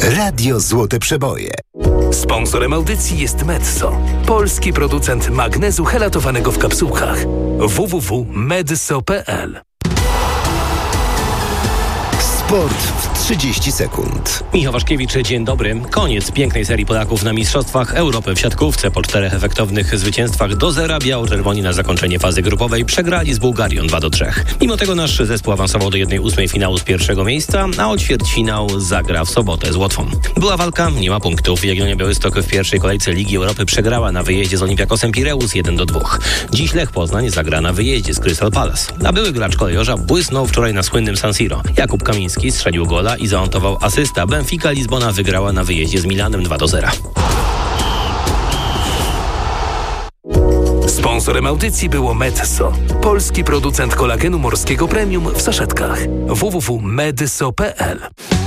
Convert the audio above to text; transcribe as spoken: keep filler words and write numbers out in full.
Radio Złote Przeboje. Sponsorem audycji jest Medzo, polski producent magnezu helatowanego w kapsułkach. w w w kropka medso kropka p l. Sport w trzydzieści sekund. Michał Waszkiewicz, dzień dobry. Koniec pięknej serii Polaków na Mistrzostwach Europy w siatkówce. Po czterech efektownych zwycięstwach do zera biało-czerwoni na zakończenie fazy grupowej przegrali z Bułgarią dwa do trzech. Mimo tego nasz zespół awansował do jednej ósmej finału z pierwszego miejsca, a o ćwierćfinał zagra w sobotę z Łotwą. Była walka, nie ma punktów. Jagiellonia Białystok w pierwszej kolejce Ligi Europy przegrała na wyjeździe z Olympiakosem Pireus jeden do dwóch. Dziś Lech Poznań zagra na wyjeździe z Crystal Palace. A były gracz kolejorza błysnął wczoraj na słynnym San Siro. Jakub Kamiński strzelił gola i zamontował asysta. Benfica Lizbona wygrała na wyjeździe z Milanem dwa do zera. Sponsorem audycji było Medzo, polski producent kolagenu morskiego premium w saszetkach. w w w kropka medso kropka p l.